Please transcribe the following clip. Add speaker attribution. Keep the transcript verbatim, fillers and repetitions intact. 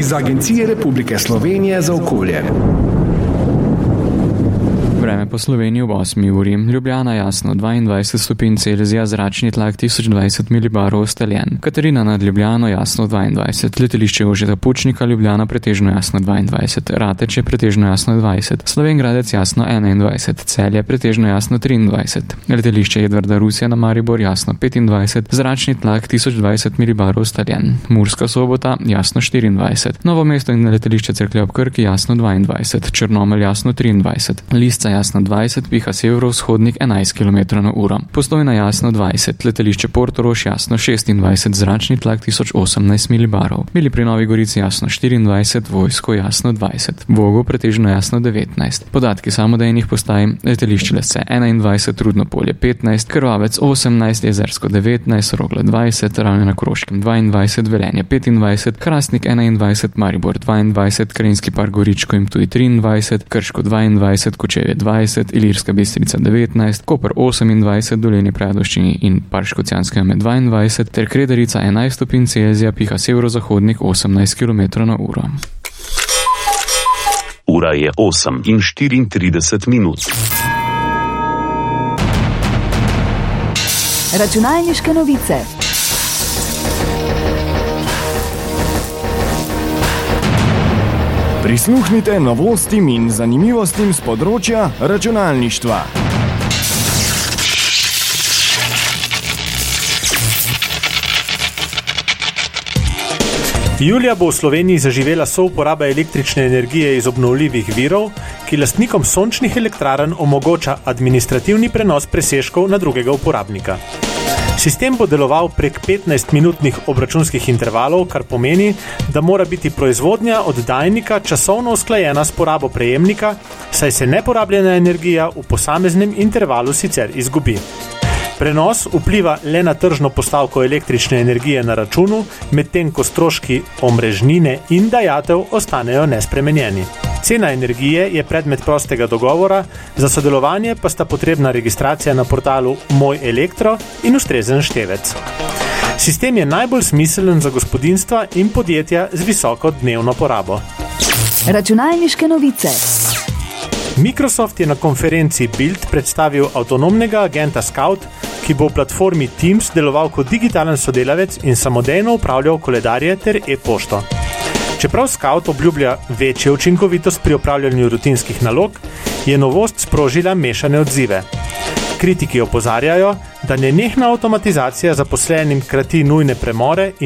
Speaker 1: iz Agencije Republike Slovenije za okolje.
Speaker 2: Vreme po Sloveniji ob osmi uri. Ljubljana jasno dvaindvajset stopinj Celzija, zračni tlak tisoč dvajset milibarov ustaljen. Katarina nad Ljubljano jasno dvaindvajset. Letališče Jožeta Pučnika Ljubljana pretežno jasno dvaindvajset. Rateče pretežno jasno dvajset. Slovenj Gradec jasno enaindvajset. Celje pretežno jasno triindvajset. Letališče Edvarda Rusija na Maribor jasno petindvajset. Zračni tlak tisoč dvajset milibarov ustaljen. Murska Sobota jasno štiriindvajset. Novo mesto in letališče Cerklje ob Krki jasno dvaindvajset. Črnomelj jasno triindvajset. Lisca jasno dvajset, piha severovzhodnik enajst kilometrov na uro. Postojna jasno dvajset, letališče Portorož jasno šestindvajset, zračni tlak tisoč osemnajst milibarov. Bili pri Novi Gorici jasno štiriindvajset, Vojsko jasno dvajset. Vogo pretežno jasno devetnajst. Podatki samodejnih postaj: letališče Lesce enaindvajset, Rudno Polje petnajst, Krvavec osemnajst, Jezersko devetnajst, Rogla dvajset, Ravne na Koroškem dvaindvajset, Velenje petindvajset, Hrastnik enaindvajset, Maribor dvaindvajset, Krajinski park Goričko in Ptuj triindvajset, Krško dvaindvajset, Kočevje dvajset, Ilirska Bistrica devetnajst, Koper osemindvajset, Dolenje pri Ajdovščini in Parškocijanske jame dvaindvajset ter Kredarica enajst stopinj Celzija, piha severozahodnik osemnajst kilometrov na uro.
Speaker 3: Ura je osem in štiriintrideset minut.
Speaker 4: Računalniške novice.
Speaker 5: Prisluhnite novostim in zanimivostim z področja računalništva.
Speaker 6: Julija bo v Sloveniji zaživela souporaba električne energije iz obnovljivih virov, ki lastnikom sončnih elektrarn omogoča administrativni prenos presežkov na drugega uporabnika. Sistem bo deloval prek petnajstminutnih obračunskih intervalov, kar pomeni, da mora biti proizvodnja oddajnika časovno usklajena s porabo prejemnika, saj se neporabljena energija v posameznem intervalu sicer izgubi. Prenos vpliva le na tržno postavko električne energije na računu, medtem ko stroški omrežnine in dajatev ostanejo nespremenjeni. Cena energije je predmet prostega dogovora, za sodelovanje pa sta potrebna registracija na portalu Moj Elektro in ustrezen števec. Sistem je najbolj smiseln za gospodinjstva in podjetja z visoko dnevno porabo.
Speaker 4: Računalniške novice.
Speaker 6: Microsoft je na konferenci Build predstavil avtonomnega agenta Scout, ki bo v platformi Teams deloval kot digitalen sodelavec in samodejno upravljal koledarje ter e-pošto. Čeprav Scout obljublja večjo učinkovitost pri opravljanju rutinskih nalog, je novost sprožila mešane odzive. Kritiki opozarjajo, da nenehna avtomatizacija zaposlenim krati nujne premore